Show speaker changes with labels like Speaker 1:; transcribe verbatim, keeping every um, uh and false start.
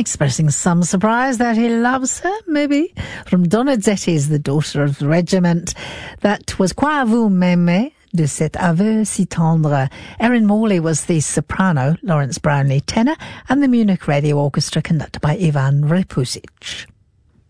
Speaker 1: expressing some surprise that he loves her, maybe. From Donizetti's The Daughter of the Regiment. That was Quoi vous m'aimez, de cet aveu si tendre. Erin Morley was the soprano, Lawrence Brownlee tenor, and the Munich Radio Orchestra conducted by Ivan Repusic.